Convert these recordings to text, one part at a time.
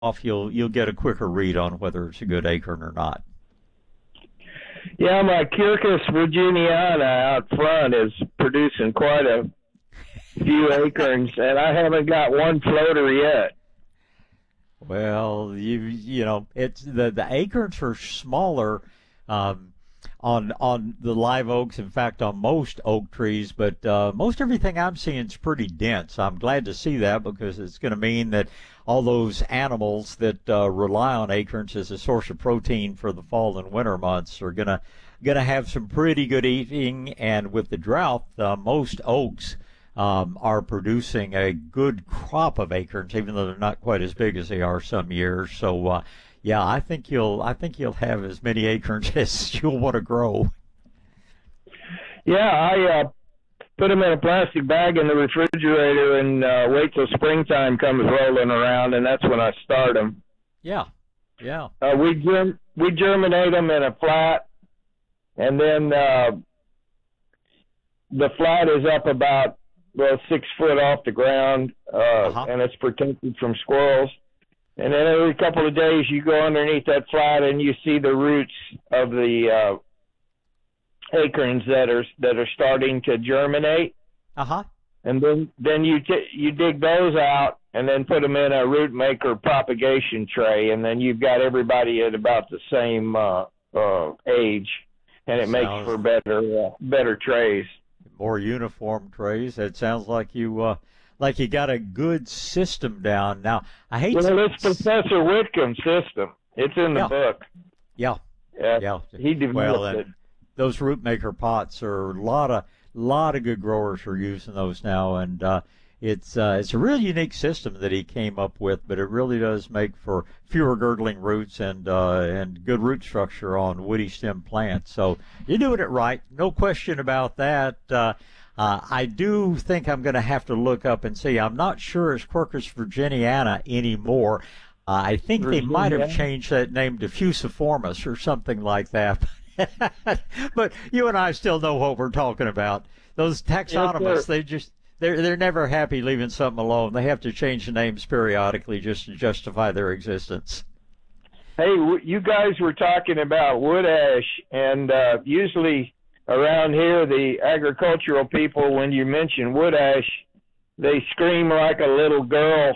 off, you'll get a quicker read on whether it's a good acorn or not. Yeah, my Quercus virginiana out front is producing quite a few acorns, and I haven't got one floater yet. Well, you know, it's the acorns are smaller on the live oaks. In fact, on most oak trees, but most everything I'm seeing is pretty dense. I'm glad to see that because it's going to mean that all those animals that rely on acorns as a source of protein for the fall and winter months are gonna have some pretty good eating. And with the drought, most oaks are producing a good crop of acorns, even though they're not quite as big as they are some years. So, yeah, I think you'll have as many acorns as you'll want to grow. Yeah, I put them in a plastic bag in the refrigerator and wait till springtime comes rolling around, and that's when I start them. Yeah, yeah. We germinate them in a flat, and then the flat is up about 6 foot off the ground, and it's protected from squirrels. And then every couple of days, you go underneath that flat and you see the roots of the acorns that are starting to germinate. And then you dig those out and then put them in a root maker propagation tray, and then you've got everybody at about the same age, and it makes for better trays. More uniform trays. It sounds like you got a good system down. Now, I hate to... Well, it's Professor Whitcomb's system. It's in the book. Yeah. He developed it. Those root maker pots are a lot of good growers are using those now, and it's a real unique system that he came up with, but it really does make for fewer girdling roots and good root structure on woody stem plants. So you're doing it right, no question about that. I do think I'm going to have to look up and see. I'm not sure it's Quercus virginiana anymore. I think they might have changed that name to Fusiformis or something like that. But you and I still know what we're talking about. Those taxonomists, they're never happy leaving something alone. They have to change the names periodically just to justify their existence. Hey, you guys were talking about wood ash, and usually around here, the agricultural people, when you mention wood ash, they scream like a little girl.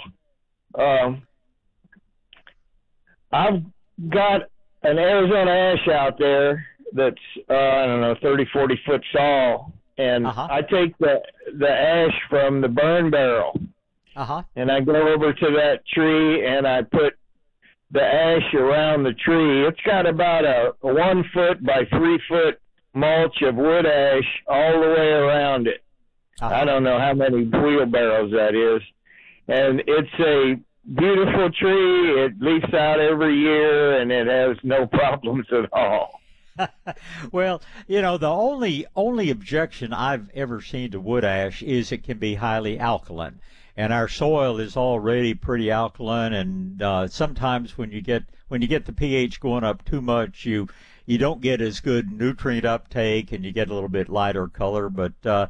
I've got an Arizona ash out there that's, 30, 40 foot tall, and I take the ash from the burn barrel, and I go over to that tree, and I put the ash around the tree. It's got about a 1 foot by 3 foot mulch of wood ash all the way around it. I don't know how many wheelbarrows that is. And it's a beautiful tree. It leaves out every year, and it has no problems at all. Well, the only objection I've ever seen to wood ash is it can be highly alkaline. And our soil is already pretty alkaline, and sometimes when you get the pH going up too much, you don't get as good nutrient uptake, and you get a little bit lighter color. But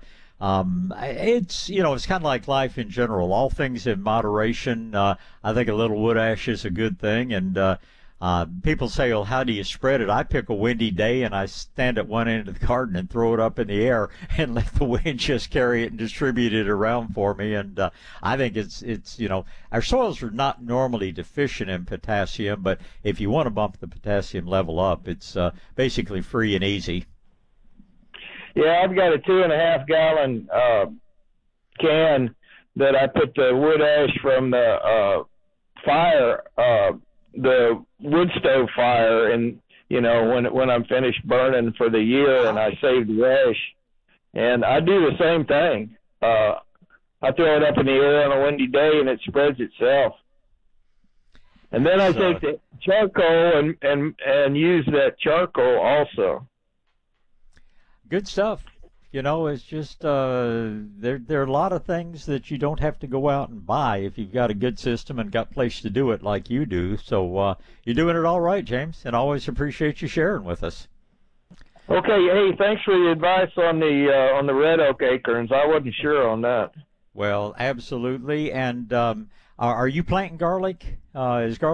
it's it's kind of like life in general. All things in moderation. I think a little wood ash is a good thing. And people say, well, how do you spread it? I pick a windy day and I stand at one end of the garden and throw it up in the air and let the wind just carry it and distribute it around for me. And I think it's our soils are not normally deficient in potassium, but if you want to bump the potassium level up, it's basically free and easy. Yeah, I've got a 2.5 gallon can that I put the wood ash from the fire, the wood stove fire, and when I'm finished burning for the year, and I save the ash, and I do the same thing. I throw it up in the air on a windy day, and it spreads itself. And then I take the charcoal and use that charcoal also. Good stuff. It's just there are a lot of things that you don't have to go out and buy if you've got a good system and got place to do it like you do. So you're doing it all right, James, and always appreciate you sharing with us. Okay, hey, thanks for the advice on the red oak acorns. I wasn't sure on that. Well, absolutely, and Are you planting garlic? Is garlic